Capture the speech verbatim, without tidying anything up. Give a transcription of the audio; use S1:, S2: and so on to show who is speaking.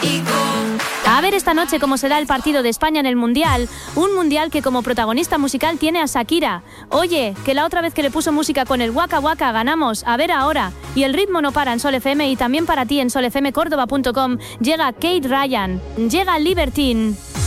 S1: A ver esta noche cómo será el partido de España en el Mundial. Un Mundial que como protagonista musical tiene a Shakira. Oye, que la otra vez que le puso música con el Waka Waka ganamos. A ver ahora. Y el ritmo no para en Sol F M y también para ti en sol f m córdoba punto com. Llega Kate Ryan. Llega Libertine.